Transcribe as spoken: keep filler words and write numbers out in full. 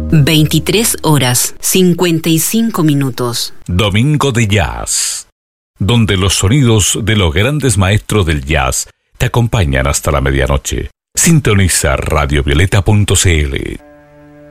veintitrés horas, cincuenta y cinco minutos. Domingo de Jazz, donde los sonidos de los grandes maestros del jazz te acompañan hasta la medianoche. Sintoniza radiovioleta punto c l.